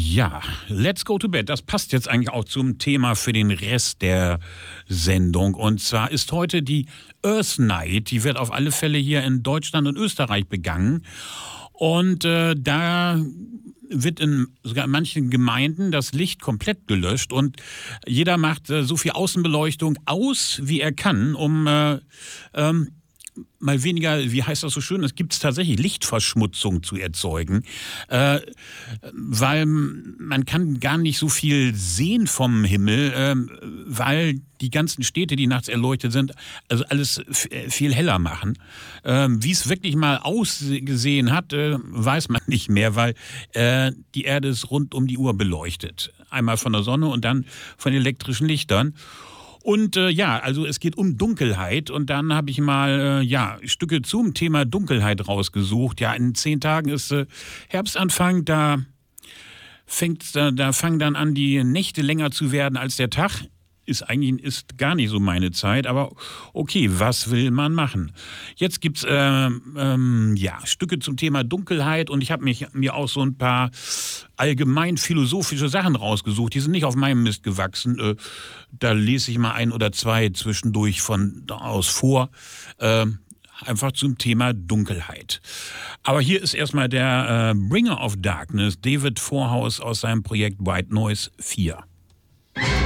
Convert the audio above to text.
Ja, Let's Go to Bed. Das passt jetzt eigentlich auch zum Thema für den Rest der Sendung. Und zwar ist heute die Earth Night. Die wird auf alle Fälle hier in Deutschland und Österreich begangen. Und da wird sogar in manchen Gemeinden das Licht komplett gelöscht und jeder macht so viel Außenbeleuchtung aus, wie er kann, um mal weniger, wie heißt das so schön, es gibt tatsächlich Lichtverschmutzung zu erzeugen, weil man kann gar nicht so viel sehen vom Himmel, weil die ganzen Städte, die nachts erleuchtet sind, also alles viel heller machen. Wie es wirklich mal ausgesehen hat, weiß man nicht mehr, weil die Erde ist rund um die Uhr beleuchtet. Einmal von der Sonne und dann von elektrischen Lichtern. Und also es geht um Dunkelheit und dann habe ich mal Stücke zum Thema Dunkelheit rausgesucht. Ja, in 10 Tagen ist Herbstanfang, da fangen dann an, die Nächte länger zu werden als der Tag. Ist gar nicht so meine Zeit, aber okay, was will man machen? Jetzt gibt's Stücke zum Thema Dunkelheit und ich habe mir auch so ein paar allgemein philosophische Sachen rausgesucht. Die sind nicht auf meinem Mist gewachsen. Da lese ich mal 1 oder 2 zwischendurch von da aus vor. Einfach zum Thema Dunkelheit. Aber hier ist erstmal der Bringer of Darkness, David Vorhaus aus seinem Projekt White Noise 4.